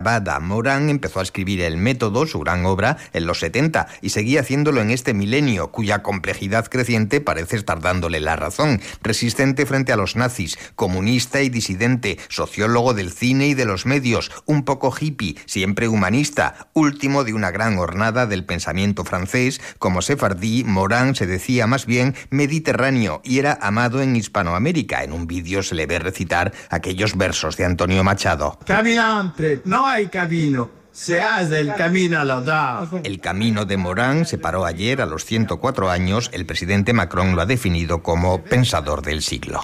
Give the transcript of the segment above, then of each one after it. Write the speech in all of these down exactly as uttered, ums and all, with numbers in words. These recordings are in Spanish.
Rabada. Morán empezó a escribir El Método, su gran obra, en los setenta y seguía haciéndolo en este milenio, cuya complejidad creciente parece estar dándole la razón. Resistente frente a los nazis, comunista y disidente, sociólogo del cine y de los medios, un poco hippie, siempre humanista, último de una gran hornada del pensamiento francés. Como sefardí, Morán se decía más bien mediterráneo y era amado en Hispanoamérica. En un vídeo se le ve recitar aquellos versos de Antonio Machado. Caminante, no hay camino, se hace el camino al andar. El camino de Morán se paró ayer a los ciento cuatro años. El presidente Macron lo ha definido como pensador del siglo.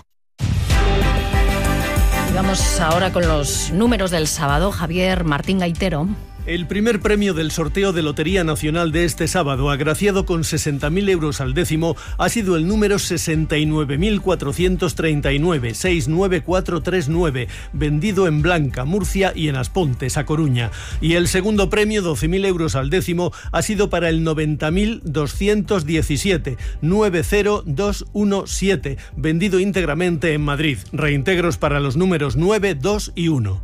Y vamos ahora con los números del sábado. Javier Martín Gaitero. El primer premio del sorteo de Lotería Nacional de este sábado, agraciado con sesenta mil euros al décimo, ha sido el número sesenta y nueve mil cuatrocientos treinta y nueve, seis nueve cuatro tres nueve, vendido en Blanca, Murcia y en Aspontes, a Coruña. Y el segundo premio, doce mil euros al décimo, ha sido para el noventa mil doscientos diecisiete, nueve cero dos uno siete, vendido íntegramente en Madrid. Reintegros para los números nueve, dos y uno.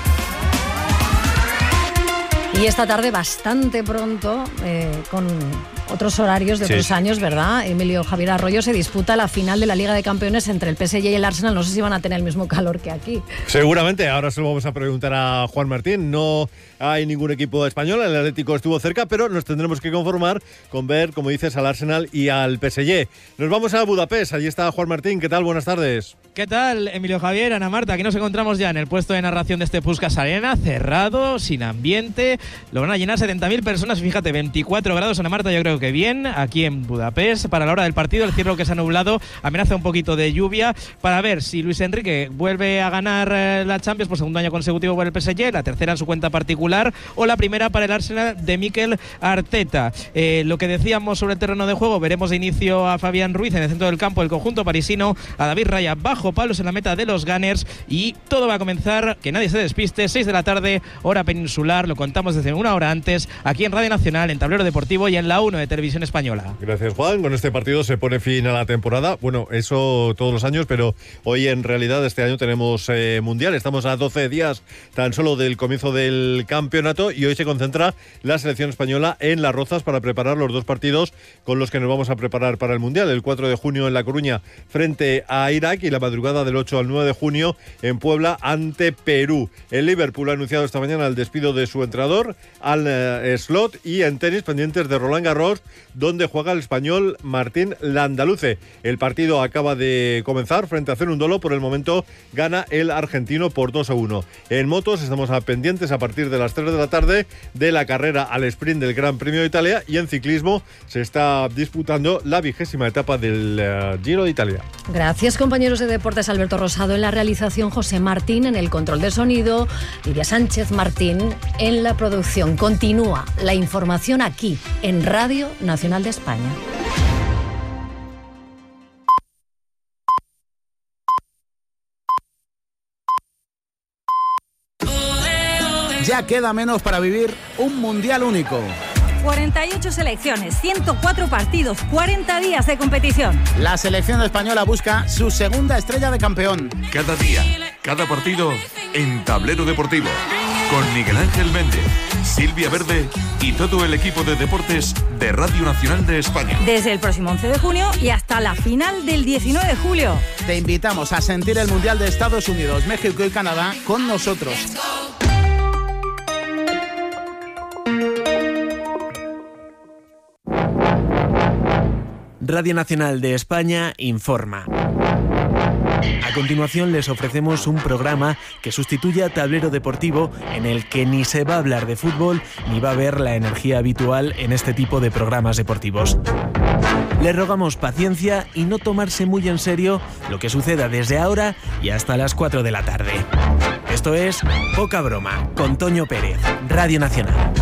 Y esta tarde, bastante pronto, eh, con otros horarios de Sí. otros años, ¿verdad? Emilio Javier Arroyo, se disputa la final de la Liga de Campeones entre el P S G y el Arsenal. No sé si van a tener el mismo calor que aquí. Seguramente, ahora se lo vamos a preguntar a Juan Martín. No hay ningún equipo español, el Atlético estuvo cerca, pero nos tendremos que conformar con ver, como dices, al Arsenal y al P S G. Nos vamos a Budapest, allí está Juan Martín. ¿Qué tal? Buenas tardes. ¿Qué tal, Emilio Javier, Ana Marta? Aquí nos encontramos ya en el puesto de narración de este Puskás Arena, cerrado, sin ambiente. Lo van a llenar setenta mil personas, fíjate, veinticuatro grados, Ana Marta, yo creo que bien, aquí en Budapest. Para la hora del partido, el cielo que se ha nublado amenaza un poquito de lluvia, para ver si Luis Enrique vuelve a ganar eh, la Champions por segundo año consecutivo por el P S G, la tercera en su cuenta particular, o la primera para el Arsenal de Mikel Arteta. Eh, lo que decíamos sobre el terreno de juego, veremos de inicio a Fabián Ruiz en el centro del campo, el conjunto parisino, a David Raya bajo palos en la meta de los Gunners, y todo va a comenzar, que nadie se despiste, seis de la tarde, hora peninsular, lo contamos desde una hora antes, aquí en Radio Nacional, en Tablero Deportivo y en la uno de Televisión Española. Gracias, Juan. Con este partido se pone fin a la temporada. Bueno, eso todos los años, pero hoy en realidad este año tenemos eh, Mundial. Estamos a doce días tan solo del comienzo del campeonato y hoy se concentra la selección española en Las Rozas para preparar los dos partidos con los que nos vamos a preparar para el Mundial. El cuatro de junio en La Coruña frente a Irak y la madrugada del ocho al nueve de junio en Puebla ante Perú. El Liverpool ha anunciado esta mañana el despido de su entrenador, Al eh, Slot, y en tenis pendientes de Roland Garros, donde juega el español Martín Landaluce. El partido acaba de comenzar frente a Cerundolo. Por el momento gana el argentino por dos a uno. En motos estamos a pendientes a partir de las tres de la tarde de la carrera al sprint del Gran Premio de Italia, y en ciclismo se está disputando la vigésima etapa del uh, Giro de Italia. Gracias, compañeros de Deportes. Alberto Rosado en la realización, José Martín en el control de sonido, Lidia Sánchez Martín en la producción. Continúa la información aquí en Radio Nacional de España. Ya queda menos para vivir un mundial único. cuarenta y ocho selecciones, ciento cuatro partidos, cuarenta días de competición. La selección española busca su segunda estrella de campeón. Cada día, cada partido en Tablero Deportivo. Con Miguel Ángel Méndez, Silvia Verde y todo el equipo de deportes de Radio Nacional de España. Desde el próximo once de junio y hasta la final del diecinueve de julio. Te invitamos a sentir el Mundial de Estados Unidos, México y Canadá con nosotros. Radio Nacional de España informa. A continuación les ofrecemos un programa que sustituye a Tablero Deportivo, en el que ni se va a hablar de fútbol ni va a haber la energía habitual en este tipo de programas deportivos. Les rogamos paciencia y no tomarse muy en serio lo que suceda desde ahora y hasta las cuatro de la tarde. Esto es Poca Broma, con Toño Pérez, Radio Nacional.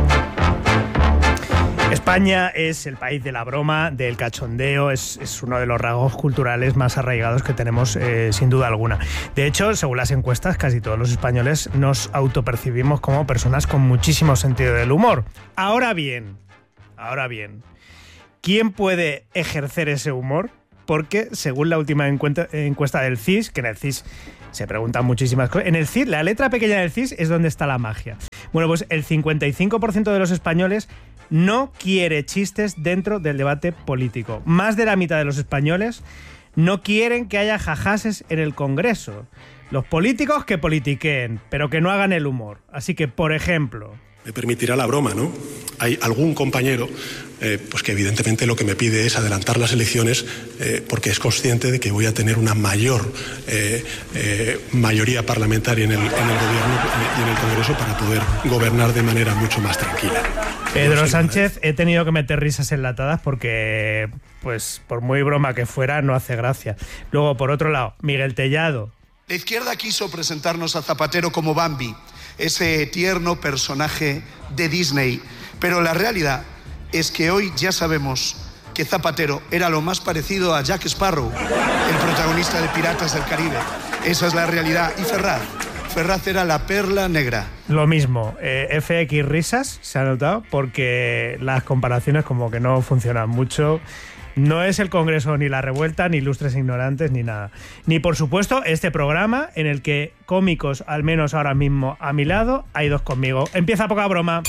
España es el país de la broma, del cachondeo, es, es uno de los rasgos culturales más arraigados que tenemos, eh, sin duda alguna. De hecho, según las encuestas, casi todos los españoles nos autopercibimos como personas con muchísimo sentido del humor. Ahora bien, ahora bien, ¿quién puede ejercer ese humor? Porque, según la última encuesta del C I S, que en el C I S se preguntan muchísimas cosas, en el C I S, la letra pequeña del C I S es donde está la magia. Bueno, pues el cincuenta y cinco por ciento de los españoles no quiere chistes dentro del debate político. Más de la mitad de los españoles no quieren que haya jajases en el Congreso. Los políticos que politiqueen, pero que no hagan el humor. Así que, por ejemplo... Me permitirá la broma, ¿no? Hay algún compañero eh, pues que evidentemente lo que me pide es adelantar las elecciones eh, porque es consciente de que voy a tener una mayor eh, eh, mayoría parlamentaria en el, en el gobierno y en el Congreso para poder gobernar de manera mucho más tranquila. Pedro Sánchez, he tenido que meter risas enlatadas porque, pues, por muy broma que fuera, no hace gracia. Luego, por otro lado, Miguel Tellado. La izquierda quiso presentarnos a Zapatero como Bambi, ese tierno personaje de Disney. Pero la realidad es que hoy ya sabemos que Zapatero era lo más parecido a Jack Sparrow, el protagonista de Piratas del Caribe. Esa es la realidad. Y Ferraz, Ferraz era la perla negra. Lo mismo, eh, F X risas, se ha notado, porque las comparaciones como que no funcionan mucho. No es el Congreso ni la revuelta, ni ilustres ignorantes, ni nada. Ni, por supuesto, este programa en el que cómicos, al menos ahora mismo a mi lado, hay dos conmigo. Empieza Poca Broma.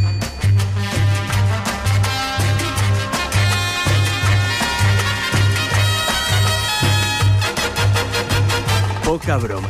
Poca Broma.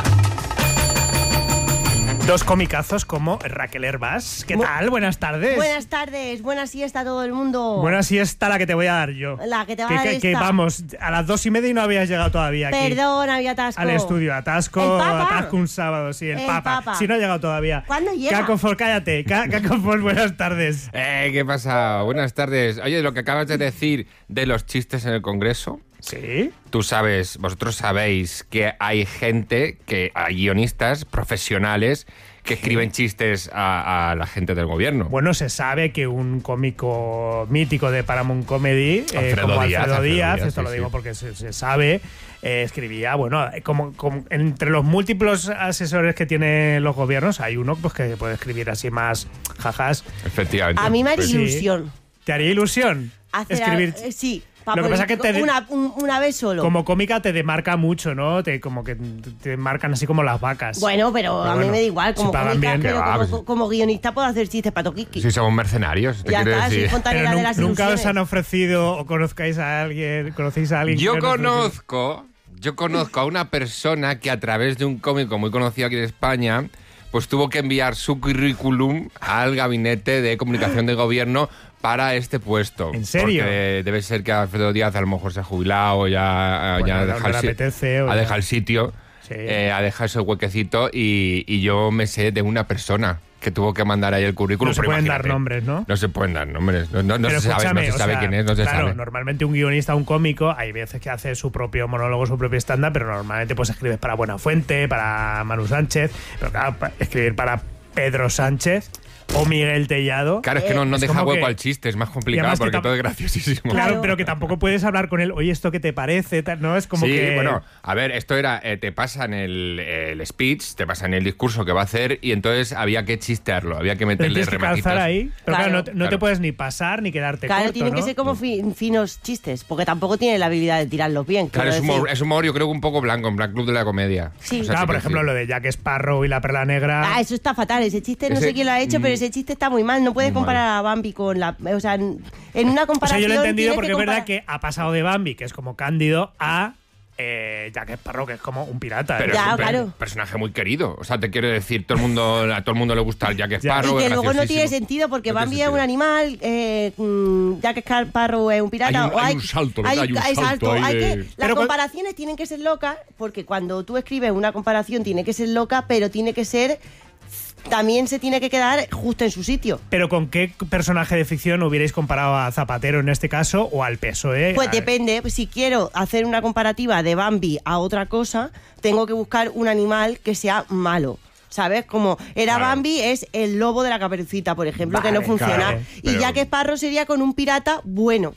Dos comicazos como Raquel Herbás. ¿Qué tal? Buenas tardes. Buenas tardes, buena siesta a todo el mundo. Buena siesta la que te voy a dar yo. La que te va que, a dar que, esta. que vamos, a las dos y media y no habías llegado todavía aquí. Perdón, había atasco. Al estudio, atasco, ¿El Papa? atasco un sábado, sí, el, El Papa. Papa. Sí, no ha llegado todavía. ¿Cuándo llega? Cacofol, cállate. Ca- Cacofol, buenas tardes. Eh, ¿qué pasa? Buenas tardes. Oye, lo que acabas de decir de los chistes en el Congreso... ¿Sí? Tú sabes, vosotros sabéis que hay gente, que hay guionistas profesionales que escriben chistes a, a la gente del gobierno. Bueno, se sabe que un cómico mítico de Paramount Comedy, eh, Alfredo como Díaz, Alfredo Alfredo Díaz, Díaz, esto sí, lo digo sí. porque se, se sabe, eh, escribía, bueno, como, como entre los múltiples asesores que tienen los gobiernos, hay uno pues, que puede escribir así más jajas. Efectivamente. A mí me haría Sí. ilusión. ¿Te haría ilusión Hacer escribir? a- eh, sí. Pa Lo que poner pasa que te- una, un- una vez solo. Como cómica te demarca mucho, ¿no? Te, como que te marcan así como las vacas. Bueno, pero, a mí bueno, me da igual. Como, si pagan cómica, bien, pero que va, como, pues- como guionista puedo hacer chistes para Toquiqui. Sí, somos mercenarios, te Ya quiero está, soy decir. fontanera Pero de nu- las nunca os ilusiones. han ofrecido o conozcáis a alguien, conocéis a alguien. Yo que os ofrezca- conozco, yo conozco a una persona que a través de un cómico muy conocido aquí en España, pues tuvo que enviar su currículum al gabinete de comunicación de gobierno para este puesto. ¿En serio? Porque debe ser que Alfredo Díaz a lo mejor se ha jubilado o ya, Bueno, ya no ha dejado le el si- apetece, o ha ya- dejado el sitio, Sí. eh, ha dejado ese huequecito y, y yo me sé de una persona que tuvo que mandar ahí el currículum. No se pero pueden dar imagínate, nombres, ¿no? No se pueden dar nombres. No, no- no Pero se sabe, no escúchame, se o sabe sea, quién es, no se claro, sabe. normalmente un guionista, un cómico, hay veces que hace su propio monólogo, su propio estándar, pero normalmente pues escribes para Buenafuente, para Manu Sánchez, pero claro, pa- escribir para Pedro Sánchez o Miguel Tellado. Claro, es que no, no es deja como hueco que- al chiste, es más y complicado además que porque tam- todo es graciosísimo. Claro, pero que tampoco puedes hablar con él, oye, ¿esto qué te parece? Tal, ¿no? Es como sí, que... bueno, a ver, esto era, eh, te pasan el, el speech, te pasan el discurso que va a hacer y entonces había que chistearlo, había que Pero meterle tienes que rematitos. calzar ahí, pero claro, Claro. no, te- no te Claro. puedes ni pasar ni quedarte Claro, corto, tienen ¿no? que ser como fin- finos chistes, porque tampoco tiene la habilidad de tirarlos bien. Claro, quiero es humor, decir. es humor, yo creo que un poco blanco, en plan club de la comedia. Sí. O sea, Claro, sí por que ejemplo, sí. lo de Jack Sparrow y la perla negra... Ah, eso está fatal. Ese chiste no Ese- sé quién lo ha hecho, mm, pero ese chiste está muy mal. No puedes muy comparar a Bambi con la... O sea, en en una O sea, comparación... yo lo he entendido tienes porque que es verdad comparar- que ha pasado de Bambi, que es como Cándido, a eh, Jack Sparrow, que es como un pirata. ¿eh? Pero Ya, es un per- claro. personaje muy querido. O sea, te quiero decir, todo el mundo, a todo el mundo le gusta el Jack Sparrow. Y que es luego no tiene graciosísimo. sentido porque No tiene Bambi es sentido. un animal, eh, mm, Jack Sparrow es un pirata. Hay un- o hay un salto, ¿verdad? Hay un hay salto ahí hay de- que- las Pero con- comparaciones tienen que ser locas porque cuando tú escribes una comparación tiene que ser loca, pero tiene que ser... También se tiene que quedar justo en su sitio. Pero ¿con qué personaje de ficción hubierais comparado a Zapatero en este caso o al P S O E? Pues A- depende, si quiero hacer una comparativa de Bambi a otra cosa, tengo que buscar un animal que sea malo. ¿Sabes? Como era Claro. Bambi, es el lobo de la Caperucita, por ejemplo, que Vale, no funciona. claro, y pero- Jack Sparrow sería con un pirata bueno.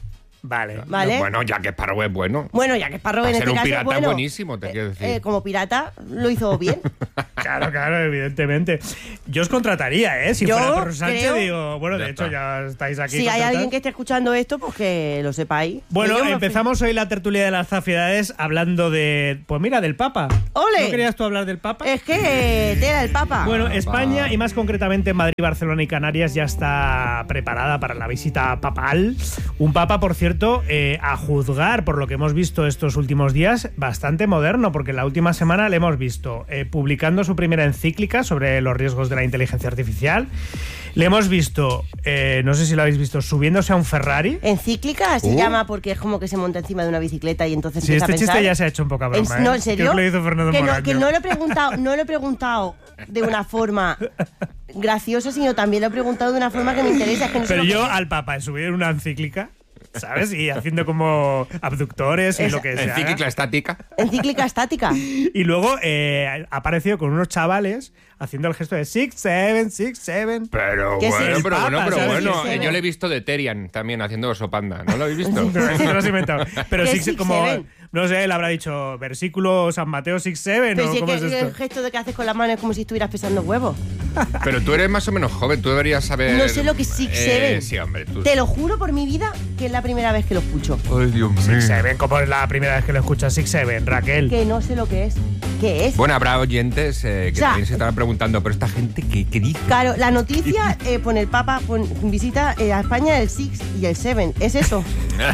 Vale. ¿Vale? Bueno, Jack Sparrow es bueno. Bueno, Jack Sparrow en Para este ser un caso pirata es bueno. buenísimo, te quiero decir. Eh, como pirata lo hizo bien. Claro, claro, evidentemente. Yo os contrataría, ¿eh? Si Yo fuera Pedro Sánchez, creo- digo, bueno, de Ya hecho está. ya estáis aquí. Si hay contratados. alguien que esté escuchando esto, pues que lo sepáis. Bueno, Que yo me empezamos hoy la tertulia de las zafiedades hablando de, pues mira, del Papa. ¡Ole! ¿No querías tú hablar del Papa? Es que tela el Papa. Bueno, España y más concretamente Madrid, Barcelona y Canarias ya está preparada para la visita papal. Un Papa, por cierto, eh, a juzgar por lo que hemos visto estos últimos días, bastante moderno, porque la última semana le hemos visto eh, publicando su primera encíclica sobre los riesgos de la inteligencia artificial. Le hemos visto, eh, no sé si lo habéis visto, subiéndose a un Ferrari. Encíclica se Uh. llama porque es como que se monta encima de una bicicleta y entonces Sí, empieza este a pensar. chiste ya se ha hecho un poco a broma. En- no, ¿eh? ¿en serio? Creo que lo hizo Fernando que no, Moraño. que no lo he preguntado, no lo he preguntado de una forma graciosa, sino también lo he preguntado de una forma que me interesa. Es que no sé Pero lo que yo es. al Papa subir en una encíclica, ¿sabes? Y haciendo como abductores y Esa- lo que sea. Encíclica estática. Encíclica estática. Y luego eh, ha aparecido con unos chavales haciendo el gesto de six, seven, six, seven. Pero ¿Qué es bueno, el pero Papa, bueno, pero sabes? bueno. Sí, sí, Eh, sí. yo le he visto de Terian también haciendo oso panda. ¿No lo habéis visto? No, esto lo has inventado. Pero ¿Qué six, six, como, seven? no sé, él habrá dicho versículo San Mateo six, seven, Pero ¿o si es cómo que es el esto? gesto de que haces con la mano es como si estuvieras pesando huevos. Pero tú eres más o menos joven, tú deberías saber. No sé lo que es six, Eh, seven. Sí, hombre. Tú... Te lo juro por mi vida que es la primera vez que lo escucho. Ay, Dios mío. six, seven, como es la primera vez que lo escuchas six, seven, Raquel. Que no sé lo que es. ¿Qué es? Bueno, habrá oyentes eh, que O sea, también se estarán preguntando, pero esta gente, ¿qué, qué dice? Claro, la noticia eh, pone el Papa pon- visita eh, a España el six y el seven. ¿Es eso?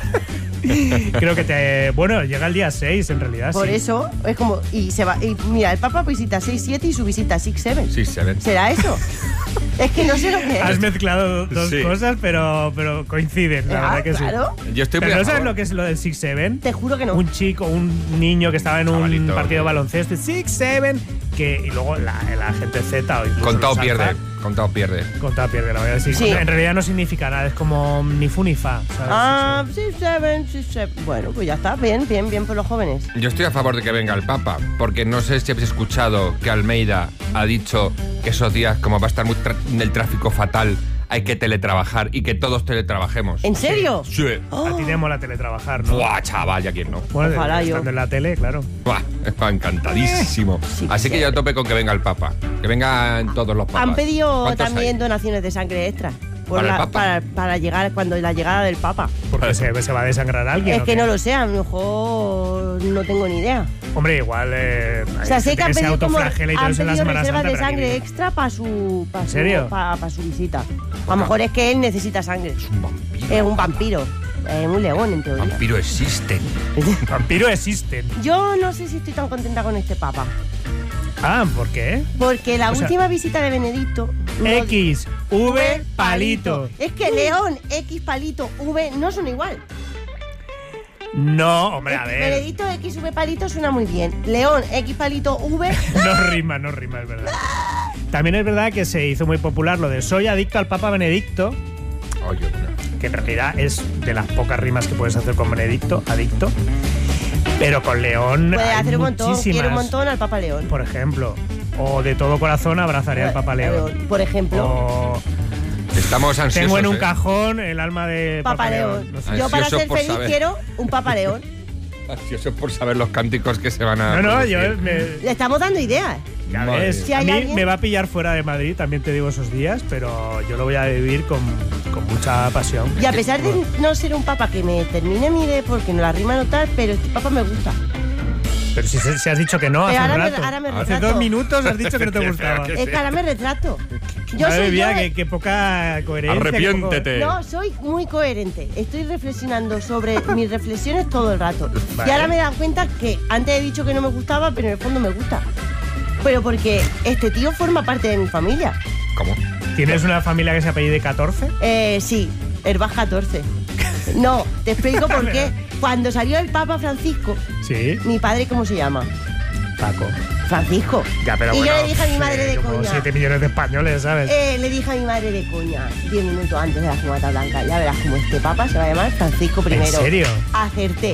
Creo que te. Bueno, llega el día seis en realidad. Por sí. eso es como. Y se va. Y mira, el Papa visita seis siete y su visita six seven. Sí, se ven. ¿Será eso? Es que no sé lo que Has es. mezclado dos Sí. cosas, pero, pero coinciden, la Ah, verdad que claro. sí. Yo estoy muy ¿Pero a no sabes favor. lo que es lo del six seven? Te juro que no. Un chico, un niño que estaba en un Chavalito. partido de baloncesto, six seven, que, y luego la, la gente Z o incluso Contado los pierde. alfa, Contado pierde. Contado pierde, la voy a decir. Sí. En realidad no significa nada, es como ni fu ni fa, ¿sabes? Ah, six seven, six seven. Bueno, pues ya está. Bien, bien, bien por los jóvenes. Yo estoy a favor de que venga el Papa, porque no sé si habéis escuchado que Almeida ha dicho que esos días, como va a estar muy tra- el tráfico fatal, hay que teletrabajar y que todos teletrabajemos. ¿En serio? Sí. A ti te mola teletrabajar, ¿no? Buah, chaval, ya quién no. Bueno, Ojalá yo. estando en la tele, claro. Buah, va encantadísimo. Sí, Así sí. que yo a tope con que venga el Papa. Que vengan todos los papas. Han pedido ¿Cuántos también hay? donaciones de sangre extra. por ¿Para el la- Papa? para, para llegar cuando la llegada del Papa. Porque se, se va a desangrar alguien. Es ¿o que qué? no lo sé, a lo mejor no tengo ni idea. Hombre, igual. Eh, O sea, sé que han se pedido, como, autoflagela y todo han eso en la pedido Semana reservas Santa, de pero aquí sangre viene. extra para su, pa ¿En su, serio? pa- pa su visita. A lo mejor es que él necesita sangre. Es un vampiro. Es un vampiro. Es un león, en teoría. Vampiro existen. Vampiro existen. Yo no sé si estoy tan contenta con este Papa. Ah, ¿por qué? Porque la O sea- última visita de Benedicto. no- X, V, palito. Es que León, X, palito, V no son igual. No, hombre, a ver. Benedicto, X, V, palito suena muy bien. León, X, palito, V. No rima, no rima, es verdad. También es verdad que se hizo muy popular lo de soy adicto al Papa Benedicto, Oye, bueno. que en realidad es de las pocas rimas que puedes hacer con Benedicto, adicto. Pero con León Puede hay hacer un montón. muchísimas. Quiero un montón al Papa León. Por ejemplo. O de todo corazón abrazaré al Papa León. Por ejemplo. O Estamos ansiosos. tengo en un ¿eh? cajón el alma de Papa, Papa León. León. No sé. Yo para Ansioso ser por feliz saber. quiero un Papa León. Ansioso por saber los cánticos que se van a. No, no, producir. yo me, Le estamos dando ideas. ya Madre ves, mía. Si a hay mí alguien- me va a pillar fuera de Madrid, también te digo esos días, pero yo lo voy a vivir con, con mucha pasión. Y a pesar de no ser un Papa que me termine mi idea porque no la rima no tal, pero este Papa me gusta. Pero si, si has dicho que no, hace Pero un ahora me- rato. ahora me hace retrato. dos minutos has dicho que no te gustaba. Que Es que ahora me retrato. Yo Madre soy mía, yo- qué, qué poca coherencia. qué poco- Arrepiéntete. No, soy muy coherente. Estoy reflexionando sobre mis reflexiones todo el rato. Vale. Y ahora me he dado cuenta que antes he dicho que no me gustaba, pero en el fondo me gusta. Pero porque este tío forma parte de mi familia. ¿Cómo? ¿Tienes una familia que se apellide catorce? Eh, sí, Herbaz catorce. No, te explico por qué. Cuando salió el Papa Francisco, Sí, mi padre, ¿cómo se llama? Paco. Francisco. Ya, pero y bueno, yo le dije a mi madre sí, de como coña. siete millones de españoles, ¿sabes? Eh, le dije a mi madre de coña, diez minutos antes de la fumata blanca, ya verás como este papa se va a llamar Francisco primero. ¿En serio? Acerté.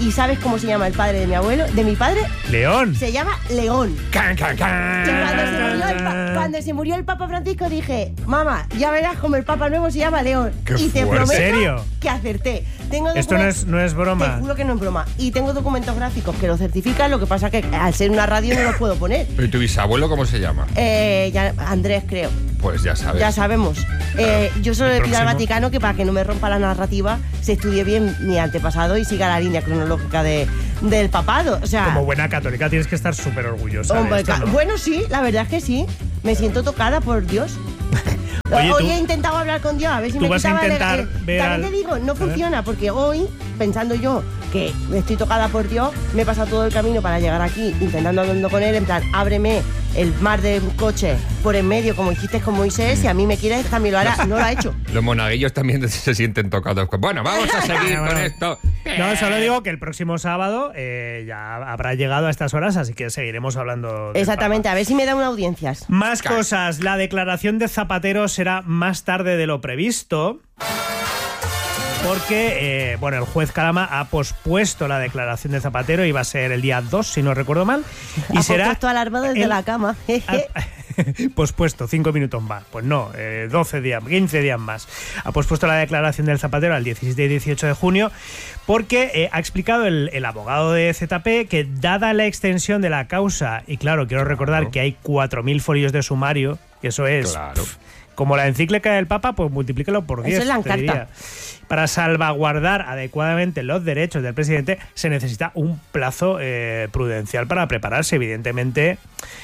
¿Y sabes cómo se llama el padre de mi abuelo? ¿De mi padre? León. Se llama León. Can, can, can. Y cuando se, murió el pa- cuando se murió el Papa Francisco dije, mamá, ya verás como el Papa nuevo se llama León. Qué y te fuerte. prometo ¿En serio? que acerté. Tengo Esto no es, no es broma. Te juro que no es broma. Y tengo documentos gráficos que lo certifican, lo que pasa que al ser una radio no los puedo poner. ¿Y tu bisabuelo cómo se llama? Eh, ya, Andrés, creo. Pues ya sabes. Ya sabemos. Eh, yo solo El le pido al próximo. Vaticano que para que no me rompa la narrativa se estudie bien mi antepasado y siga la línea cronológica de, del papado. O sea, Como buena católica tienes que estar súper orgullosa. hombre, de esto, ca- ¿no? bueno, sí, la verdad es que sí. Me siento tocada por Dios. Oye, hoy tú- he intentado hablar con Dios, a ver si tú me vas a quitaba el- intentar el- ver También al- te digo, no A ver. funciona, porque hoy, pensando yo que estoy tocada por Dios, me he pasado todo el camino para llegar aquí, intentando hablando con él, en plan, ábreme el mar de coche por en medio, como hiciste con Moisés, si a mí me quieres, también lo hará. No lo ha hecho. Los monaguillos también se sienten tocados. Bueno, vamos a seguir con esto. No, solo digo que el próximo sábado eh, ya habrá llegado a estas horas, así que seguiremos hablando. del Exactamente, a ver si me da una audiencias. Más cosas. La declaración de Zapatero será más tarde de lo previsto. Porque, eh, bueno, el juez Calama ha pospuesto la declaración de Zapatero, iba a ser el día dos, si no recuerdo mal. Y Ha será puesto alarma desde el- la cama. pospuesto, cinco minutos más. Pues no, eh, doce días, quince días más. Ha pospuesto la declaración del Zapatero al diecisiete y dieciocho de junio porque eh, ha explicado el, el abogado de Z P que dada la extensión de la causa, y claro, quiero recordar que hay cuatro mil folios de sumario, que eso es... Claro. pf, como la encíclica del Papa, pues multiplícalo por diez. Eso es la te Encarta. diría. Para salvaguardar adecuadamente los derechos del presidente se necesita un plazo eh, prudencial para prepararse. Evidentemente,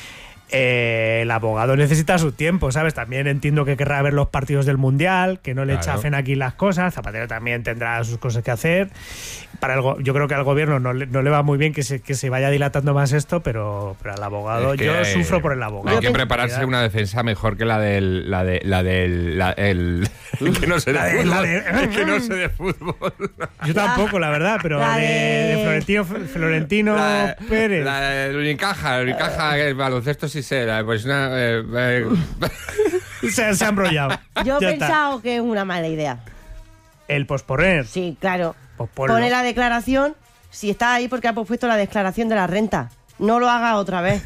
eh, el abogado necesita su tiempo, ¿sabes? También entiendo que querrá ver los partidos del Mundial, que no le Claro. chafen aquí las cosas. Zapatero también tendrá sus cosas que hacer. Para el go- yo creo que al gobierno no le, no le va muy bien que se, que se vaya dilatando más esto, pero, pero al abogado, Es que, yo eh, sufro por el abogado. Hay que prepararse una defensa mejor que la del. La de, la del. La, el, que no sé de La de- fútbol. la de- Es que no sé de fútbol. Yo tampoco, la verdad, pero La de, de- de Florentino, Florentino La- Pérez. La del Unicaja, el Unicaja, el baloncesto sí sé. la- Pues una. eh, eh, se, se ha embrollado. Yo he Ya está. pensado que es una mala idea. El posponer. Sí, claro. Pues ponlo. Pone la declaración, si está ahí porque ha pospuesto la declaración de la renta. No lo haga otra vez.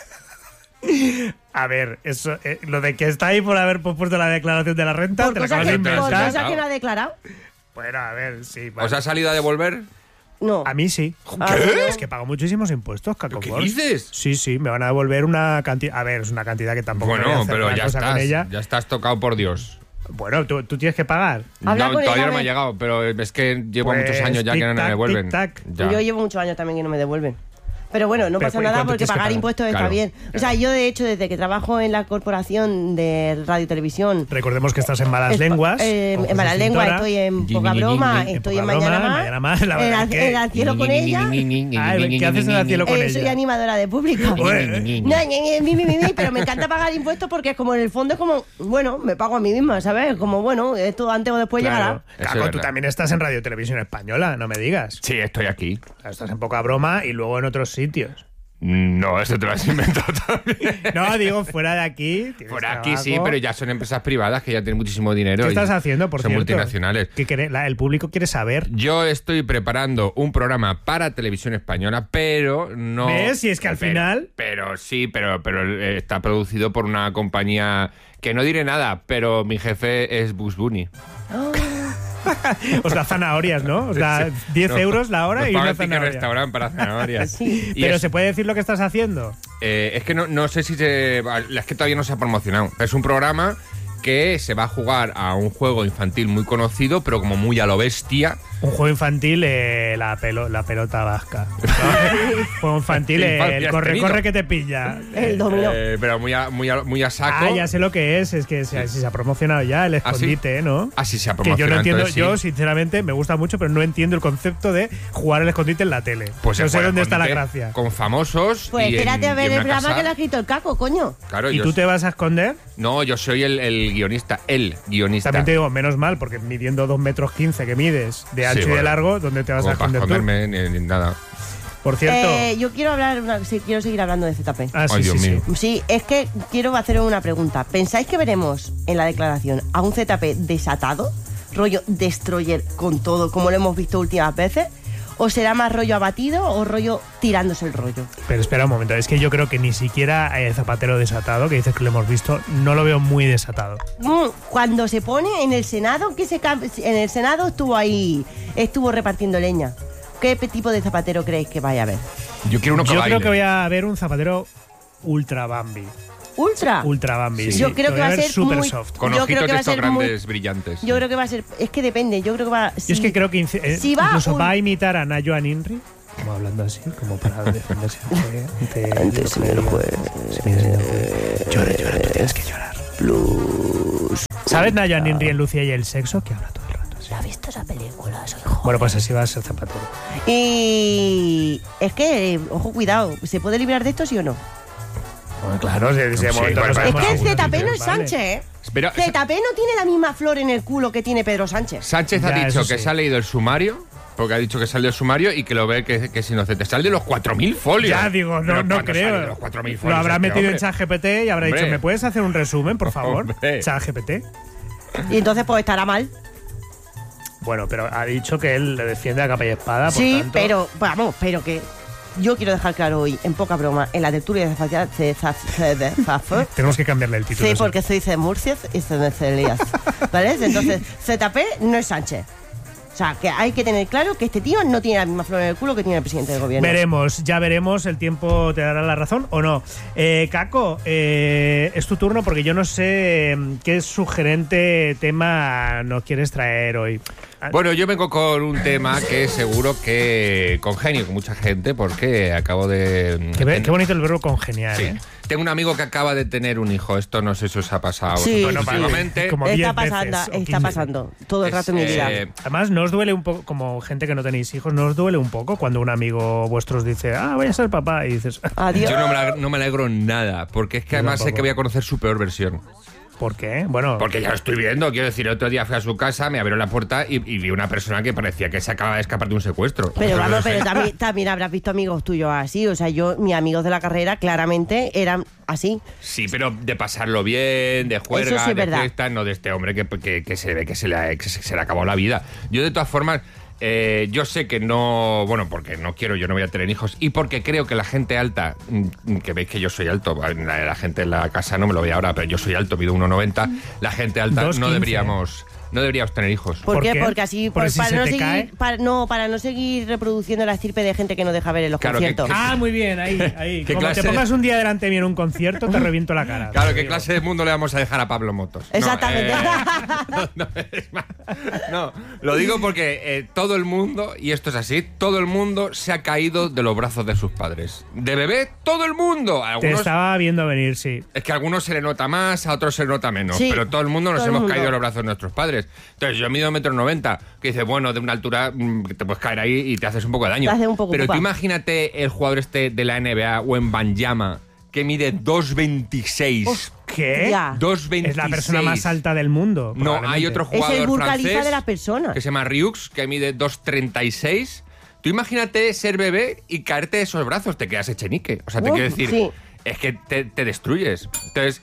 A ver, eso, eh, lo de que está ahí por haber pospuesto la declaración de la renta, Por te lo cosas acabas de que, por inventar. cosas que no ha declarado. Bueno, a ver, sí. ¿Os ha salido a devolver? No. A mí sí. Ah, ¿qué? Es que pago muchísimos impuestos, Caco ¿Qué Force. dices? Sí, sí, me van a devolver una cantidad. A ver, es una cantidad que tampoco voy a Bueno, hacer pero gran ya cosa con estás. ella. Ya estás tocado por Dios. Bueno, tú, tú tienes que pagar. Habla No, con todavía ella, no me a ha ver. llegado, pero es que llevo Pues, muchos años ya que no me tic-tac, devuelven. tic-tac. Ya. Yo llevo muchos años también que no me devuelven. Pero bueno, no Pero, pasa ¿y nada cuánto porque tienes que pagar pagar? impuestos está Claro, bien. O sea, yo de hecho, desde que trabajo en la corporación de radio y televisión. Recordemos que estás en Malas es- Lenguas. eh, con en Malas Jesús Lenguas, Cintora. estoy en Poca Ñi, ñi, Broma, ñi, ñi. estoy En en Poca Mañana Broma, Más. Mañana Más, la en verdad Al- que- en Al Cielo con ella. Ay, ¿qué haces en el cielo con Eh, ella? soy animadora de público. Bueno. No, ñi, ñi, mi, mi, mi, mi, pero me encanta pagar impuestos porque es como en el fondo es como, bueno, me pago a mí misma, ¿sabes? Como, bueno, esto antes o después Claro. llegará. Eso Caco, es tú verdad. también estás en Radio Televisión Española, no me digas. Sí, estoy aquí. Estás en Poca Broma y luego en otros sitios. No, eso te lo has inventado también. No, digo, fuera de aquí. tienes Por aquí trabajo. sí, pero ya son empresas privadas que ya tienen muchísimo dinero. ¿Qué y estás haciendo, por son cierto? multinacionales. Que quiere- la- el público quiere saber. Yo estoy preparando un programa para televisión española, pero no. ¿Ves? Y es que al Pero- final- Pero sí, pero, pero eh, está producido por una compañía que no diré nada, pero mi jefe es Bugs Bunny. Os da zanahorias, ¿no? Os da diez No, euros la hora nos y paga una el ticket zanahoria. restaurante para zanahorias. Sí. Y Pero es, ¿se puede decir lo que estás haciendo? eh, es que no, no sé si se. Es que todavía no se ha promocionado. Es un programa que se va a jugar a un juego infantil muy conocido, pero como muy a lo bestia. Un juego infantil, eh, la, pelo- la pelota vasca. Juego infantil, ¿Qué eh, infancia el has corre, tenido? corre que te pilla. El dominó. Eh, pero muy a, muy, a, muy a saco. Ah, ya sé lo que es. Es que se, si se ha promocionado ya el sí? escondite, ¿no? Ah, sí, se ha Que yo promocionado. no entiendo, entonces sí. yo sinceramente me gusta mucho, pero no entiendo el concepto de jugar el escondite en la tele. Pues no se sé juega dónde está la escondite gracia. Con famosos. Pues y en- espérate a y ver en el una programa casa- que le ha escrito el caco, coño. Claro, ¿Y yo tú s- te vas a esconder? No, yo soy el, el guionista, el guionista. También te digo, menos mal, porque midiendo dos metros quince que mides de ancho Sí, y de bueno. largo, ¿dónde te vas Como a esconder para tú? esconderme ni, ni nada. Por cierto. Eh, yo quiero hablar, una- sí, quiero seguir hablando de Z P. ah, sí, Ay, sí, Dios sí. mío. Sí, es que quiero haceros una pregunta. ¿Pensáis que veremos en la declaración a un Z P desatado? Rollo destroyer con todo, como lo hemos visto últimas veces. ¿O será más rollo abatido o rollo tirándose el rollo? Pero espera un momento, es que yo creo que ni siquiera eh, Zapatero desatado, que dices que lo hemos visto, no lo veo muy desatado. Cuando se pone en el Senado, que se en el Senado estuvo ahí, estuvo repartiendo leña. ¿Qué tipo de Zapatero creéis que vaya a haber? Yo quiero uno que Yo baile. creo que voy a ver un Zapatero ultra Bambi. ¿Ultra? Ultra Bambi, sí. Yo creo que va a ser super muy soft. Con yo ojitos creo que de va a estos ser grandes muy- brillantes. Yo creo que va a ser... Es que depende, yo creo que va... Yo si- es que creo que inci- eh, si va incluso un- va a imitar a Nayoan Inri, como hablando así, como para defenderse ante, ante Antes me lo juez. Llora, llora, tú tienes que llorar. Blues. ¿Sabes Nayoan Inri en Lucía y el sexo? Que habla todo el rato. ¿No has visto esa película? Soy joven. Bueno, pues así va a ser Zapatero. Y... Es que, eh, ojo, cuidado, ¿se puede librar de esto, sí o no? Bueno, claro, de ese Sí, momento bueno, no Es Es sabemos que el seguro, Z P no vale. es Sánchez, ¿eh? Pero, Z P no tiene la misma flor en el culo que tiene Pedro Sánchez. Sánchez ha Ya, dicho eso que sí. se ha leído el sumario, porque ha dicho que sale del sumario y que lo ve que, que es inocente. Sale de los cuatro mil folios. Ya digo, no, Pero no ¿cuándo sale de creo. los cuatro mil Lo folios habrá este metido en hombre? ChatGPT y habrá Hombre. dicho, ¿me puedes hacer un resumen, por favor? Hombre. ChatGPT. Y entonces, pues estará mal. Bueno, pero ha dicho que él le defiende a capa y espada, por Sí, tanto... pero, vamos, pero que yo quiero dejar claro hoy, en poca broma, en la tertulia de Zafa- de Zaf- de Zafo, Tenemos que cambiarle el título. sí, sí. porque soy de Murcia y soy de Celías, ¿vale? Entonces, Z P no es Sánchez. O sea, que hay que tener claro que este tío no tiene la misma flor en el culo que tiene el presidente del gobierno. Veremos, ya veremos, el tiempo te dará la razón o no. Eh, Caco, eh, es tu turno porque yo no sé eh, qué sugerente tema nos quieres traer hoy. Bueno, yo vengo con un tema que seguro que congenio con mucha gente porque acabo de... Qué, ve- qué bonito el verbo congeniar, Sí. ¿eh? Tengo un amigo que acaba de tener un hijo. Esto no sé si os ha pasado a Sí, vosotros sí. últimamente. Como diez Está pasando, veces o está quince. pasando todo el rato en mi Es, vida. eh, Además, ¿no os duele un poco, como gente que no tenéis hijos, no os duele un poco cuando un amigo vuestro os dice, ah, voy a ser papá? Y dices, Adiós. Yo no me, la- no me alegro nada, porque es que Yo además sé tampoco. que voy a conocer su peor versión. ¿por qué? Bueno, Porque ya lo estoy viendo, quiero decir, el otro día fui a su casa, me abrió la puerta y, y vi una persona que parecía que se acaba de escapar de un secuestro. Pero vamos, no sé. pero también, también habrás visto amigos tuyos así. O sea, yo, mis amigos de la carrera claramente eran así. Sí, pero de pasarlo bien, de juerga, Eso sí es de verdad. fiesta, no de este hombre que, que- que se ve que se le, ha- que se, se le acabó la vida. Yo de todas formas, eh, yo sé que no, bueno, porque no quiero, yo no voy a tener hijos y porque creo que la gente alta, mm, que veis que yo soy alto, la, la gente en la casa no me lo ve ahora, pero yo soy alto, mido uno noventa, la gente alta dos no quince. deberíamos, no deberíamos tener hijos. ¿Por, ¿Por qué? qué? Porque así, Porque por- si para, se no te seguir, cae. para, no, para no seguir reproduciendo la estirpe de gente que no deja ver en los Claro, que- conciertos. que- ah, muy bien, ahí, ahí. ¿Qué Como clase te de- pongas un día delante de mí en un concierto, te reviento la cara. Claro, te ¿qué digo. clase de mundo le vamos a dejar a Pablo Motos? No, Exactamente. eh, no, es más- no, lo digo porque eh, todo el mundo, y esto es así, todo el mundo se ha caído de los brazos de sus padres. De bebé, todo el mundo. Te Algunos, estaba viendo venir, sí. es que a algunos se le nota más, a otros se le nota menos. Sí, pero todo el mundo nos todo el hemos mundo. caído de los brazos de nuestros padres. Entonces, yo mido un metro noventa, que dice, bueno, de una altura mm, que te puedes caer ahí y te haces un poco de daño. Te hace un poco pero tú pupa. imagínate el jugador este de la N B A o en Banyama, que mide dos veintiséis. ¿Qué? Ya. dos veintiséis. Es la persona más alta del mundo. No, probablemente. hay otro Es jugador el Burj Khalifa francés de las personas. que se llama Riux, que mide dos treinta y seis. Tú imagínate ser bebé y caerte de esos brazos, te quedas echenique. O sea, te Uf, quiero decir, sí. es que te, te destruyes. Entonces,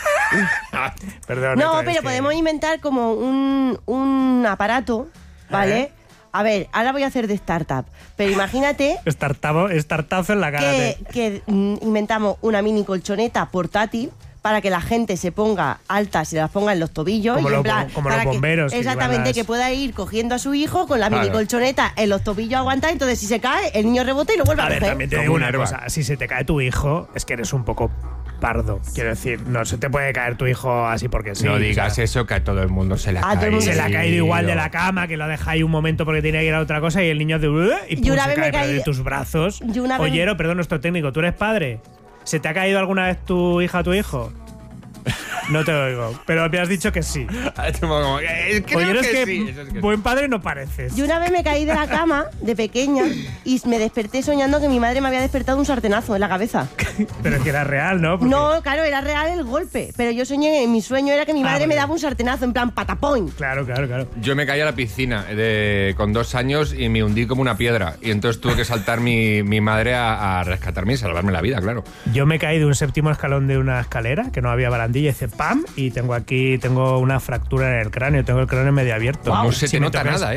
Perdón, No, es pero que- podemos inventar como un, un aparato, ¿vale? ¿Eh? A ver, ahora voy a hacer de startup, pero imagínate Estartavo, estartazo en la cara. que, te- que, mm, inventamos una mini colchoneta portátil para que la gente se ponga alta, se las ponga en los tobillos Como y en los plan, bo- como para los que- bomberos que exactamente, llevan las- que pueda ir cogiendo a su hijo con la Claro. mini colchoneta en los tobillos aguantar, entonces si se cae, el niño rebota y lo vuelve a, A ver, coger. también te Como digo un una airbag. cosa. Si se te cae tu hijo, es que eres un poco pardo. Quiero decir, no se te puede caer tu hijo así porque sí. no o digas sea, eso, que a todo el mundo se le ha A todo el caído. mundo se le ha caído igual de la cama, que lo deja ahí un momento porque tiene que ir a otra cosa y el niño hace... "Uh", y pum, Yo una se vez me cae, pero caí- de tus brazos. Yo una vez- Oyero, perdón, nuestro técnico, ¿tú eres padre? ¿Se te ha caído alguna vez tu hija o tu hijo? No te oigo, pero me has dicho que sí. Como, eh, creo Oyero, es que que sí, eso es que sí. buen padre no pareces. Yo una vez me caí de la cama de pequeña y me desperté soñando que mi madre me había despertado un sartenazo en la cabeza. Pero es que era real, ¿no? Porque- No, claro, era real el golpe, pero yo soñé, mi sueño era que mi Ah, madre me vale. daba un sartenazo en plan patapón. Claro, claro, claro. Yo me caí a la piscina de, con dos años y me hundí como una piedra. Y entonces tuve que saltar mi, mi madre a, a rescatarme y salvarme la vida, claro. Yo me caí de un séptimo escalón de una escalera, que no había barandilla, y hice pam, y tengo aquí, tengo una fractura en el cráneo, tengo el cráneo medio abierto. No se Si te me nota tocas- nada, ¿eh?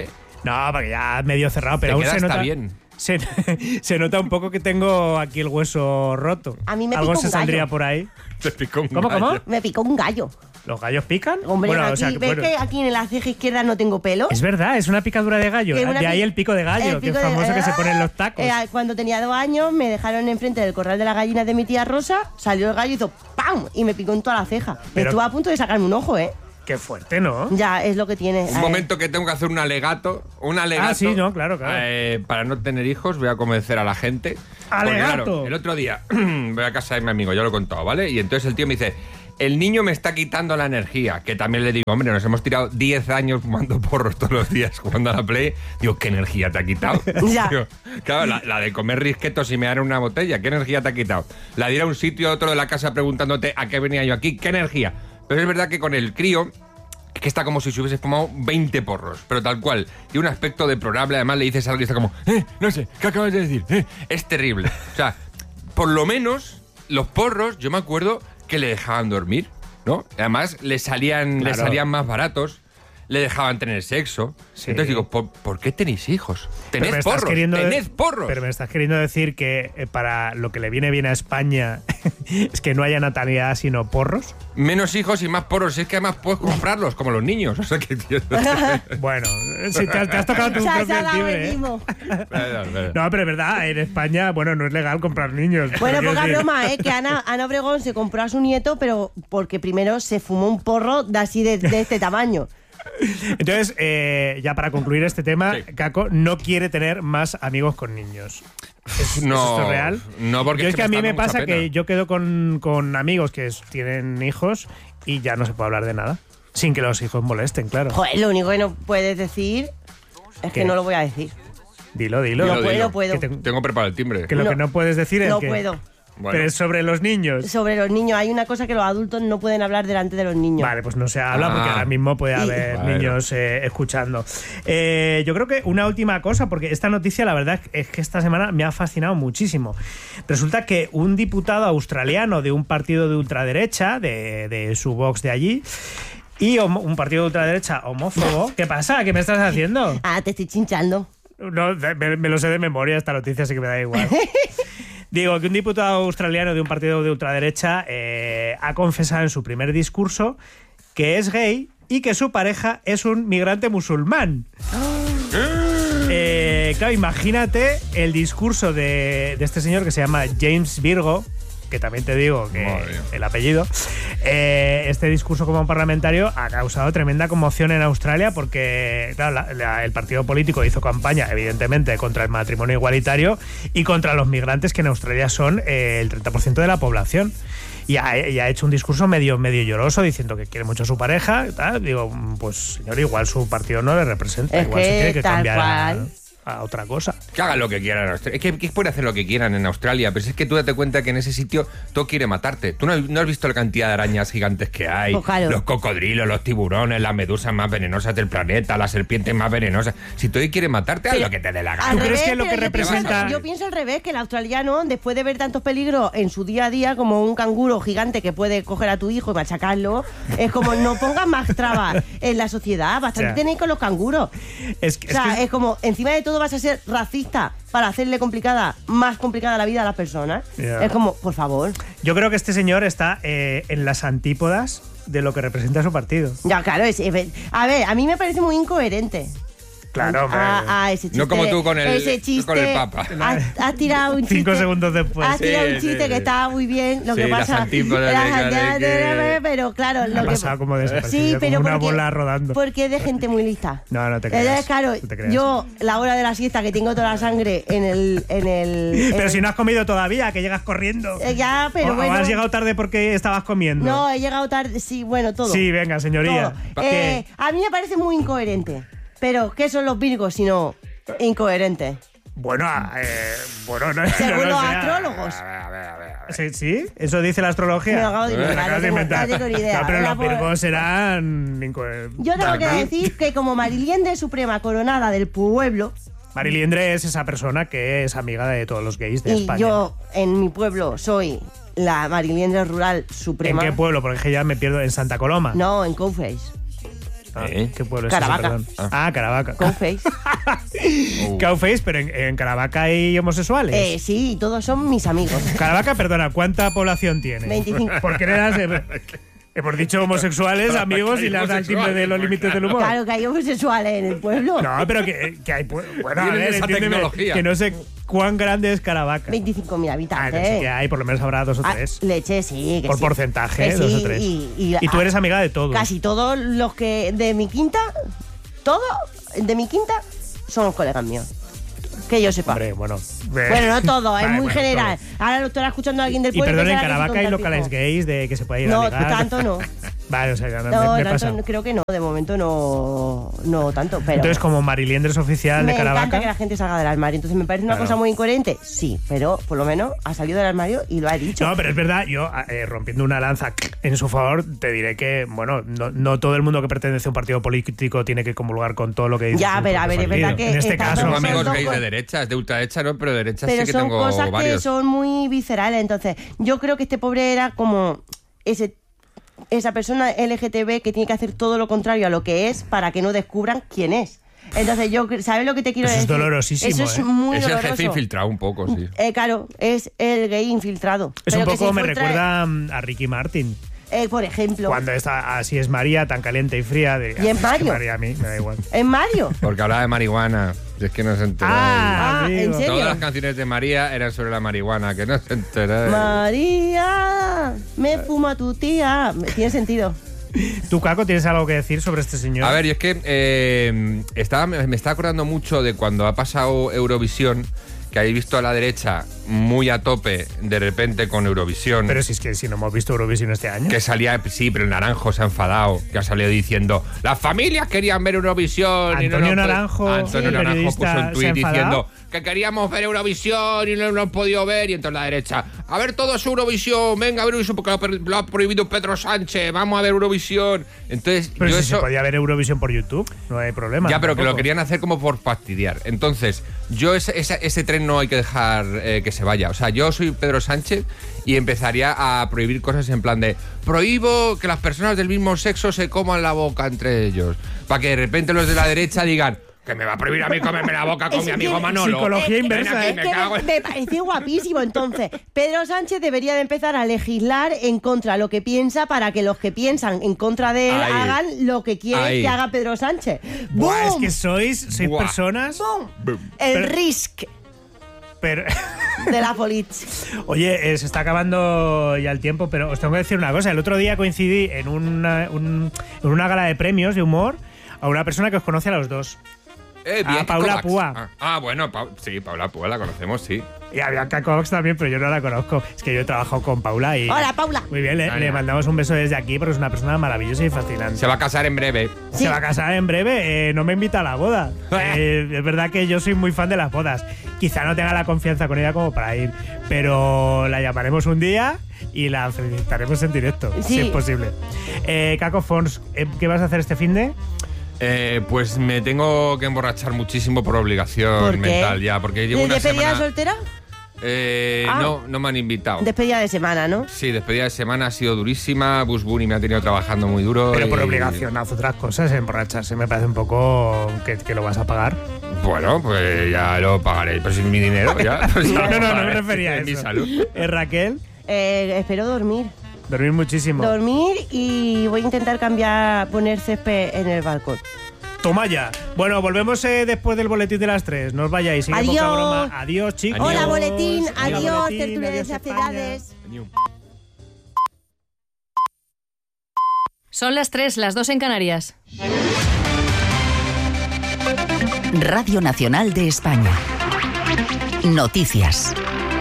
No, porque ya medio cerrado, pero Te aún queda se hasta nota... bien. Se, se nota un poco que tengo aquí el hueso roto. A mí me Algo picó se un gallo. saldría por ahí. Te picó un ¿Cómo, gallo. cómo? Me picó un gallo. ¿Los gallos pican? Hombre, Bueno, aquí, o sea, que, ¿ves bueno, que aquí en la ceja izquierda no tengo pelo? es verdad, es una picadura de gallo. Que una De ahí pi- el pico de gallo, el que es pico de- famoso que se pone en los tacos. Eh, cuando tenía dos años me dejaron enfrente del corral de las gallinas de mi tía Rosa, salió el gallo y hizo ¡pam! Y me picó en toda la ceja. Pero- Estuve a punto de sacarme un ojo, ¿eh? Qué fuerte, ¿no? Ya, es lo que tiene. Un Eh, momento que tengo que hacer un alegato. Un alegato. Ah, sí, no, claro, claro. Eh, para no tener hijos, voy a convencer a la gente. Porque, ¡Alegato! claro, el otro día voy a casa de mi amigo, ya lo he contado, ¿vale? Y entonces el tío me dice: el niño me está quitando la energía. Que también le digo, hombre, nos hemos tirado diez años fumando porros todos los días jugando a la Play. Digo, ¿qué energía te ha quitado? Ya. Digo, claro, la, la de comer risquetos y mear en una botella, ¿qué energía te ha quitado? La de ir a un sitio a otro de la casa preguntándote a qué venía yo aquí, ¿qué energía? Pero es verdad que con el crío, es que está como si se hubiese fumado veinte porros, pero tal cual. Y un aspecto deplorable, además le dices algo y está como, eh, no sé, ¿qué acabas de decir? Eh, es terrible. O sea, por lo menos los porros, yo me acuerdo que le dejaban dormir, ¿no? Además, le salían, Claro. le salían más baratos, le dejaban tener sexo. Sí. Entonces digo, ¿por, ¿por qué tenéis hijos? Pero me Tened estás porros, queriendo de- tened porros. Pero me estás queriendo decir que eh, para lo que le viene bien a España es que no haya natalidad sino porros. Menos hijos y más porros. Es que además puedes comprarlos, como los niños. O sea que, tío, Bueno, si te, has- te has tocado tu se ha propio dado timbre, el ¿eh? mismo. No, pero es verdad, en España, bueno, no es legal comprar niños. Bueno, Quiero poca decir- broma, ¿eh? Que Ana, Ana Obregón se compró a su nieto, pero porque primero se fumó un porro de así de, de este tamaño. Entonces, eh, ya para concluir este tema, Caco no quiere tener más amigos con niños. ¿Es, No, ¿es esto real? no, porque Yo es es que que a me mí está me dando mucha pasa pena. que yo quedo con, con amigos que es- tienen hijos y ya no se puede hablar de nada. Sin que los hijos molesten, claro. Joder, lo único que no puedes decir es ¿Qué? que no lo voy a decir. Dilo, dilo. No puedo, puedo. Que, te- Tengo preparado el timbre. que lo No. que no puedes decir es No que... puedo. Bueno. Pero es sobre los niños. Sobre los niños, hay una cosa que los adultos no pueden hablar delante de los niños. Vale, pues no se habla porque Ah. ahora mismo puede Y- haber Bueno. niños eh, escuchando. Eh, yo creo que una última cosa, porque esta noticia la verdad es que esta semana me ha fascinado muchísimo. Resulta que un diputado australiano de un partido de ultraderecha, de, de su Vox de allí, y homo- un partido de ultraderecha homófobo... ¿Qué pasa? ¿Qué me estás haciendo? Ah, te estoy chinchando. No, de- me, me lo sé de memoria esta noticia, así que me da igual. Digo que un diputado australiano de un partido de ultraderecha eh, ha confesado en su primer discurso que es gay y que su pareja es un migrante musulmán. Eh, claro, imagínate el discurso de, de este señor que se llama James Virgo, que también te digo que Madre mía. el apellido. Eh, este discurso como parlamentario ha causado tremenda conmoción en Australia porque, claro, la- la- el partido político hizo campaña, evidentemente, contra el matrimonio igualitario y contra los migrantes, que en Australia son eh, el treinta por ciento de la población. Y ha, y ha hecho un discurso medio, medio lloroso diciendo que quiere mucho a su pareja. Tal. Digo, pues señor, igual su partido no le representa. Es igual se que tiene que tal cambiar a, cual. a otra cosa. Que hagan lo que quieran en Australia. Es que, que pueden hacer lo que quieran en Australia, pero es que tú date cuenta que en ese sitio todo quiere matarte. Tú no, no has visto la cantidad de arañas gigantes que hay, Pues claro. los cocodrilos, los tiburones, las medusas más venenosas del planeta, las serpientes más venenosas. Si todo quiere matarte, haz Pero- lo que te dé la Al gana. ¿Tú crees revés, que lo pero que yo pienso- representa- Yo pienso al revés, que el australiano, después de ver tantos peligros en su día a día, como un canguro gigante que puede coger a tu hijo y machacarlo, es como no pongas más trabas en la sociedad. Bastante Ya. tenéis con los canguros. Es, que- O es sea, que- es como, encima de todo vas a ser racista para hacerle complicada, más complicada la vida a las personas. Ya. Es como, por favor. yo creo que este señor está eh, en las antípodas de lo que representa su partido. Ya, claro, es- es- a ver, a mí me parece muy incoherente. Claro, hombre. Ah, ah, ese chiste, No como tú con el- ese chiste, con el Papa. Has, has tirado un chiste. Cinco segundos después. Has tirado Sí, un chiste sí, que sí. estaba muy bien. Lo Sí, que las pasa. antípodas de las cada antípodas de- que- Pero claro, Ha lo que. pasado como desapercibido, Sí, pero como una porque, bola rodando. porque es de gente muy lista. No, no te Entonces, creas. claro, no te creas. yo, la hora de la siesta, que tengo toda la sangre en el. En el Pero en- si no has comido todavía, que llegas corriendo. Eh, ya, pero o, o bueno. has llegado tarde porque estabas comiendo. No, he llegado tarde. Sí, bueno, todo. Sí, venga, señoría. Todo. ¿Qué? Eh, a mí me parece muy incoherente. Pero, ¿qué son los virgos sino incoherentes? Bueno, eh, bueno, no, Según no lo los sé. astrólogos. ¿Sí? ¿Sí? ¿Eso dice la astrología? Me lo acabo de inventar, Lo acabas no de tengo- inventar. no tengo ni idea. No, pero Era los por- virgos serán... inco- Yo tengo que decir que como Mariliende Suprema Coronada del pueblo, Mariliendre es esa persona que es amiga de todos los gays de y España. yo en mi pueblo soy la Mariliende Rural ¿En Suprema. qué pueblo? Porque es que ya me pierdo en Santa Coloma. No, en Couface. Ah, ¿Eh? ¿Qué pueblo es Caravaca. ese, perdón? Ah, Caravaca. Cowface. Uh. Cowface, pero en, en Caravaca hay homosexuales. Eh, sí, todos son mis amigos. Caravaca, perdona, ¿cuánta población tiene? veinticinco. Porque le das... Hemos dicho homosexuales, amigos, y le has dado el timbre de los límites del humor. Claro que hay homosexuales en el pueblo. No, pero que, que hay... Bueno, a Tienen ver, esa entiéndeme, tecnología. que no sé cuán grande es Caravaca. veinticinco mil Ah, habitantes. no sé que hay, por lo menos habrá dos o Ah, tres. leche, sí. Que Por sí. porcentaje, Que dos sí, o tres. Y, y- Y tú ah, eres amiga de todos. Casi todos los que de mi quinta, todos de mi quinta son colegas míos. Que yo sepa. Hombre, bueno. Bueno, no todo, es Vale, muy bueno, general. todo. Ahora lo estará escuchando alguien del Y pueblo. perdón, en pensará que soy Caravaca hay tonta, locales fijo. gays de que se puede ir a No, ligar. tanto no. Vale, o sea, ya me, No, me he tanto pasado. no, creo que no, de momento no, no tanto. Pero Entonces, como Mariliendres oficial me de Caravaca. encanta que la gente salga del armario. Entonces, me parece una Claro. cosa muy incoherente. Sí, pero por lo menos ha salido del armario y lo ha dicho. No, pero es verdad, yo eh, rompiendo una lanza en su favor, te diré que, bueno, no, no todo el mundo que pertenece a un partido político tiene que comulgar con todo lo que dice. Ya, su pero a propio ver, es verdad partido. que En este está caso, Tengo todo- sí. amigos son gays dos de co- derechas, de ultraderecha, ¿no? Pero de derechas Pero sí que son tengo cosas varios. que son muy viscerales. Entonces, yo creo que este pobre era como ese esa persona L G T B que tiene que hacer todo lo contrario a lo que es para que no descubran quién es. Entonces, yo ¿sabes lo que te quiero Eso es decir? dolorosísimo, Eso es ¿eh? muy Es el doloroso. jefe infiltrado un poco, sí. Eh, claro, es el gay infiltrado. Es Pero un que se poco, me infiltra- recuerda mm, a Ricky Martin. Eh, por ejemplo, Cuando está así es María, tan caliente y fría. De, ¿Y en "Ah, es que Mario? María a mí me da igual. en Mario. Porque hablaba de marihuana. Si es que no se enteró. Ah, Ah, ¿en amigo. serio? Todas las canciones de María eran sobre la marihuana, que no se enteró. María, me fuma tu tía. Tiene sentido. ¿Tú, Caco, tienes algo que decir sobre este señor? A ver, y es que eh, estaba, me estaba acordando mucho de cuando ha pasado Eurovisión, que habéis visto a la derecha muy a tope de repente con Eurovisión. Pero si es que si no hemos visto Eurovisión este año. Que salía, sí, pero el Naranjo se ha enfadado, que ha salido diciendo las familias querían ver Eurovisión. y no Antonio nos po-". Naranjo, Antonio sí, Naranjo periodista, puso un ¿se tuit ha enfadado? diciendo que queríamos ver Eurovisión y no lo hemos podido ver. Y entonces la derecha, a ver todos Eurovisión, venga a ver Eurovisión porque lo ha per- lo ha prohibido Pedro Sánchez, vamos a ver Eurovisión. Entonces, Pero yo si eso... se podía ver Eurovisión por YouTube, no hay problema. Ya, pero que lo tampoco. querían hacer como por fastidiar. Entonces, yo ese, ese, ese tren no hay que dejar eh, que se vaya. O sea, yo soy Pedro Sánchez y empezaría a prohibir cosas en plan de prohíbo que las personas del mismo sexo se coman la boca entre ellos. Para que de repente los de la derecha digan que me va a prohibir a mí comerme la boca con Es mi que amigo Manolo. psicología Ven inversa, aquí, ¿eh? me Es que cago me, en- me parece guapísimo. Entonces, Pedro Sánchez debería de empezar a legislar en contra de lo que piensa para que los que piensan en contra de él Ahí. hagan lo que quiere Ahí. que haga Pedro Sánchez. Buah, es ¡Bum! que sois, sois Buah. personas. ¡Bum! El Pero- risk Pero, de la política. oye, eh, se está acabando ya el tiempo, pero os tengo que decir una cosa. El otro día coincidí en una, un- en una gala de premios de humor a una persona que os conoce a los dos. Eh, a bien, Paula Kovacs. Púa. Ah, ah, bueno, Pa- sí, Paula Púa la conocemos, sí. Y a Bianca Cox también, pero yo no la conozco. Es que yo he trabajado con Paula y... Hola, Paula. Muy bien, le, Hola. le mandamos un beso desde aquí porque es una persona maravillosa y fascinante. Se va a casar en breve. Sí. Se va a casar en breve, eh, no me invita a la boda. Eh, es verdad que yo soy muy fan de las bodas. Quizá no tenga la confianza con ella como para ir, pero la llamaremos un día y la felicitaremos en directo, Sí. si es posible. Eh, Caco Fons, eh, ¿qué vas a hacer este fin de? Eh, pues me tengo que emborrachar muchísimo por obligación ¿Por qué? mental ya, porque llevo ¿De una despedida semana... soltera? Eh, Ah. No, no me han invitado. Despedida de semana, ¿no? Sí, despedida de semana ha sido durísima. Bush Bunny me ha tenido trabajando muy duro. Pero por y- obligación, haz otras cosas, emborracharse me parece un poco que, que lo vas a pagar. Bueno, pues ya lo pagaré. Pero sin mi dinero, ya. Pues ya No, no, lo no, no me pagaré. refería a Es mi eso. salud. Eh, Raquel, Eh, espero dormir. dormir muchísimo. Dormir y voy a intentar cambiar, poner césped en el balcón. Toma ya. Bueno, volvemos eh, después del boletín de las tres. No os vayáis. Sigue Adiós. poca broma. Adiós, chicos. Hola, boletín. Hola, Adiós, boletín. tertulia de Adiós, España. saciedades. Son las tres, las dos en Canarias. Radio Nacional de España. Noticias.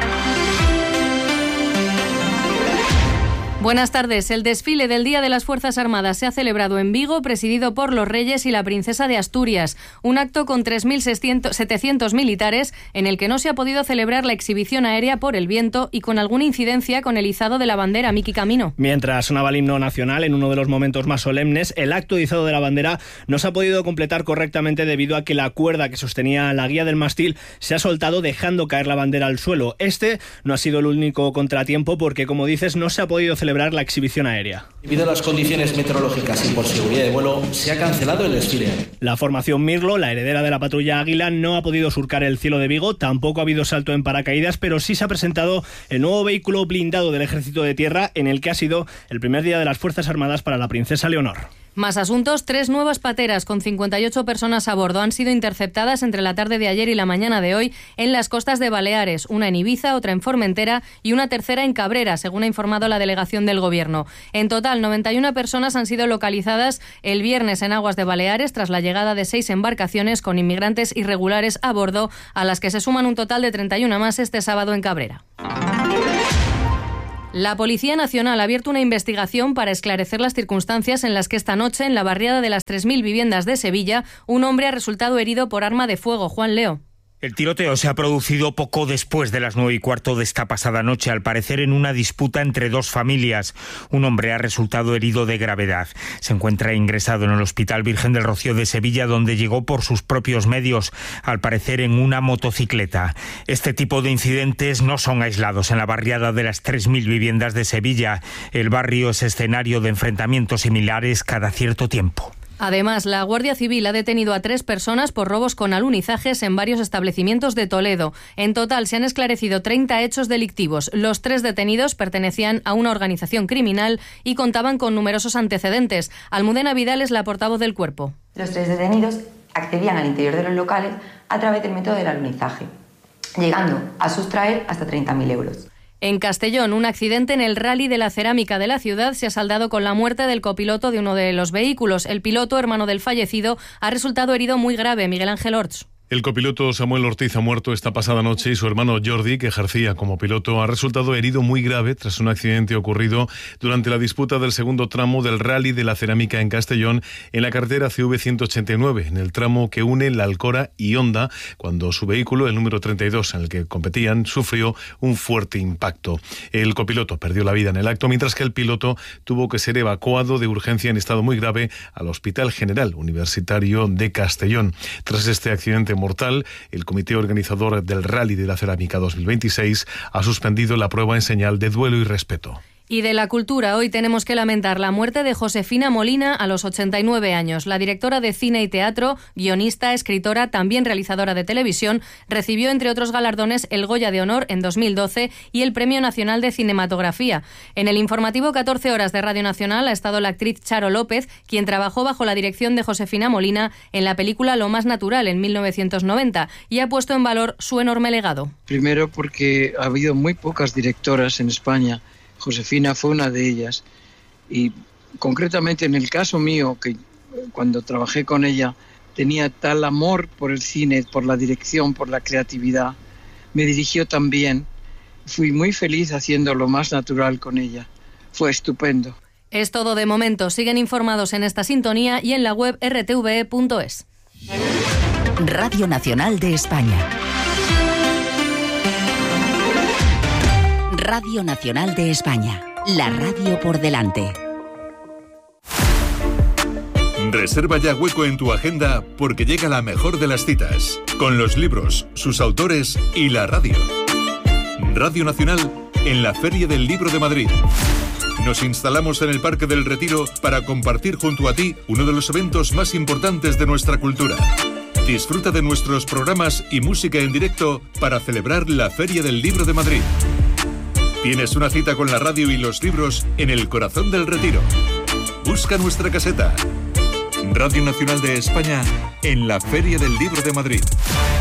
Buenas tardes. El desfile del Día de las Fuerzas Armadas se ha celebrado en Vigo, presidido por los Reyes y la Princesa de Asturias. Un acto con tres mil setecientos militares en el que no se ha podido celebrar la exhibición aérea por el viento y con alguna incidencia con el izado de la bandera Miki Camino. Mientras sonaba el himno nacional en uno de los momentos más solemnes, el acto de izado de la bandera no se ha podido completar correctamente debido a que la cuerda que sostenía la guía del mástil se ha soltado dejando caer la bandera al suelo. Este no ha sido el único contratiempo porque, como dices, no se ha podido celebrar celebrar la exhibición aérea. Debido a las condiciones meteorológicas y por seguridad de vuelo, se ha cancelado el desfile. La formación Mirlo, la heredera de la patrulla Águila, no ha podido surcar el cielo de Vigo, tampoco ha habido salto en paracaídas, pero sí se ha presentado el nuevo vehículo blindado del Ejército de Tierra, en el que ha sido el primer día de las Fuerzas Armadas para la princesa Leonor. Más asuntos, tres nuevas pateras con cincuenta y ocho personas a bordo han sido interceptadas entre la tarde de ayer y la mañana de hoy en las costas de Baleares, una en Ibiza, otra en Formentera y una tercera en Cabrera, según ha informado la delegación del Gobierno. En total, noventa y una personas han sido localizadas el viernes en aguas de Baleares tras la llegada de seis embarcaciones con inmigrantes irregulares a bordo, a las que se suman un total de treinta y una más este sábado en Cabrera. La Policía Nacional ha abierto una investigación para esclarecer las circunstancias en las que esta noche, en la barriada de las tres mil viviendas de Sevilla, un hombre ha resultado herido por arma de fuego. Juan Leo. El tiroteo se ha producido poco después de las nueve y cuarto de esta pasada noche, al parecer en una disputa entre dos familias. Un hombre ha resultado herido de gravedad. Se encuentra ingresado en el Hospital Virgen del Rocío de Sevilla, donde llegó por sus propios medios, al parecer en una motocicleta. Este tipo de incidentes no son aislados en la barriada de las tres mil viviendas de Sevilla. El barrio es escenario de enfrentamientos similares cada cierto tiempo. Además, la Guardia Civil ha detenido a tres personas por robos con alunizajes en varios establecimientos de Toledo. En total se han esclarecido treinta hechos delictivos. Los tres detenidos pertenecían a una organización criminal y contaban con numerosos antecedentes. Almudena Vidal es la portavoz del cuerpo. Los tres detenidos accedían al interior de los locales a través del método del alunizaje, llegando a sustraer hasta treinta mil euros. En Castellón, un accidente en el Rally de la Cerámica de la ciudad se ha saldado con la muerte del copiloto de uno de los vehículos. El piloto, hermano del fallecido, ha resultado herido muy grave. Miguel Ángel Orts. El copiloto Samuel Ortiz ha muerto esta pasada noche y su hermano Jordi, que ejercía como piloto, ha resultado herido muy grave tras un accidente ocurrido durante la disputa del segundo tramo del Rally de la Cerámica en Castellón en la carretera C V ciento ochenta y nueve, en el tramo que une La Alcora y Honda, cuando su vehículo, el número treinta y dos en el que competían, sufrió un fuerte impacto. El copiloto perdió la vida en el acto, mientras que el piloto tuvo que ser evacuado de urgencia en estado muy grave al Hospital General Universitario de Castellón. Tras este accidente mortal, el comité organizador del Rally de la Cerámica dos mil veintiséis ha suspendido la prueba en señal de duelo y respeto. Y de la cultura, hoy tenemos que lamentar la muerte de Josefina Molina a los ochenta y nueve años. La directora de cine y teatro, guionista, escritora, también realizadora de televisión, recibió, entre otros galardones, el Goya de Honor en dos mil doce y el Premio Nacional de Cinematografía. En el informativo catorce horas de Radio Nacional ha estado la actriz Charo López, quien trabajó bajo la dirección de Josefina Molina en la película Lo más natural, en mil novecientos noventa, y ha puesto en valor su enorme legado. Primero porque ha habido muy pocas directoras en España. Josefina fue una de ellas y concretamente en el caso mío, que cuando trabajé con ella tenía tal amor por el cine, por la dirección, por la creatividad, me dirigió también. Fui muy feliz haciendo Lo más natural con ella. Fue estupendo. Es todo de momento. Siguen informados en esta sintonía y en la web erre te ve punto es. Radio Nacional de España. Radio Nacional de España, la radio por delante. Reserva ya hueco en tu agenda porque llega la mejor de las citas, con los libros, sus autores y la radio. Radio Nacional en la Feria del Libro de Madrid. Nos instalamos en el Parque del Retiro para compartir junto a ti uno de los eventos más importantes de nuestra cultura. Disfruta de nuestros programas y música en directo para celebrar la Feria del Libro de Madrid. Tienes una cita con la radio y los libros en el corazón del Retiro. Busca nuestra caseta. Radio Nacional de España en la Feria del Libro de Madrid.